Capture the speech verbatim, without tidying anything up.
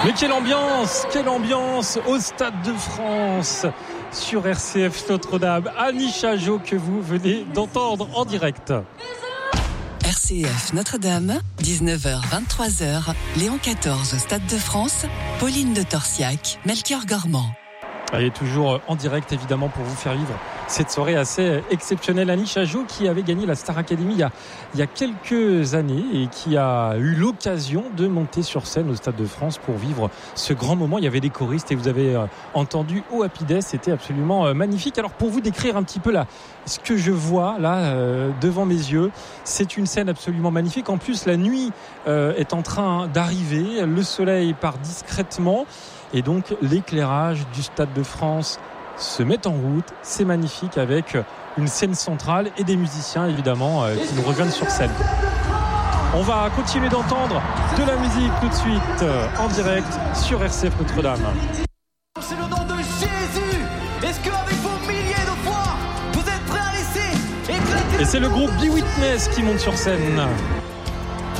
Mais quelle ambiance, quelle ambiance au Stade de France sur R C F Notre-Dame. Annie Chajot que vous venez d'entendre en direct. R C F Notre-Dame, dix-neuf heures vingt-trois heures, Léon quatorze au Stade de France, Pauline de Torsiac, Melchior Gormand. Elle est toujours en direct évidemment pour vous faire vivre cette soirée assez exceptionnelle. Annie Chajot qui avait gagné la Star Academy il y, a, il y a quelques années et qui a eu l'occasion de monter sur scène au Stade de France pour vivre ce grand moment. Il y avait des choristes et vous avez entendu au Happy Day, c'était absolument magnifique. Alors pour vous décrire un petit peu là, ce que je vois là euh, devant mes yeux, c'est une scène absolument magnifique. En plus la nuit euh, est en train d'arriver, le soleil part discrètement. Et donc l'éclairage du Stade de France se met en route. C'est magnifique avec une scène centrale et des musiciens évidemment euh, qui nous rejoignent sur scène. On va continuer d'entendre de la musique tout de suite euh, en direct sur R C F Notre-Dame. C'est le nom de Jésus. Est-ce qu'avec vos milliers de foi, vous êtes prêts à laisser éclater? Et c'est le groupe Be Witness qui monte sur scène.